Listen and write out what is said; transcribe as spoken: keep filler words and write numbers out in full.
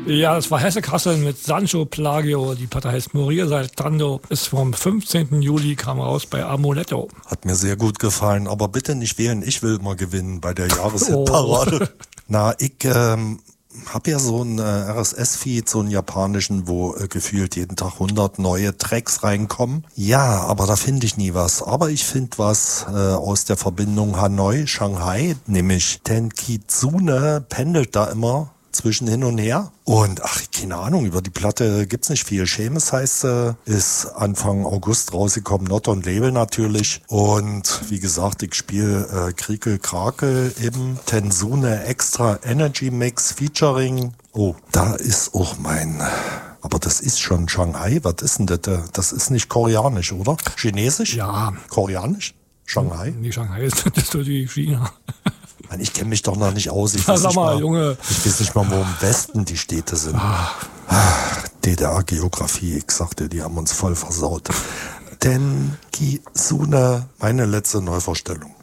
Ja, das war Hesse-Kassel mit Sancho Plagio. Die Platte heißt Morir Saltando. Ist vom fünfzehnten Juli, kam raus bei Amuletto. Hat mir sehr gut gefallen, aber bitte nicht wählen. Ich will mal gewinnen bei der Jahreshitparade. Oh. Na, ich ähm, habe ja so einen äh, R S S-Feed, so einen japanischen, wo äh, gefühlt jeden Tag hundert neue Tracks reinkommen. Ja, aber da finde ich nie was. Aber ich finde was äh, aus der Verbindung Hanoi-Shanghai, nämlich Tenkitsune pendelt da immer zwischen hin und her. Und ach, keine Ahnung, über die Platte gibt's nicht viel. Seamus heißt sie, ist Anfang August rausgekommen, Not on Label natürlich. Und wie gesagt, ich spiele äh, Kriekel Krakel im Tensune Extra Energy Mix Featuring. Oh, da ist auch mein... Aber das ist schon Shanghai. Was ist denn das? Das ist nicht koreanisch, oder? Chinesisch? Ja. Koreanisch? Shanghai? Nee, Shanghai ist, das ist die China. Ich kenne mich doch noch nicht aus. Ich ja, weiß sag nicht mal, mal, Junge. Ich weiß nicht mal, wo im Westen die Städte sind. Ah. D D R-Geografie, ich sagte, die haben uns voll versaut. Tenkitsune, meine letzte Neuvorstellung.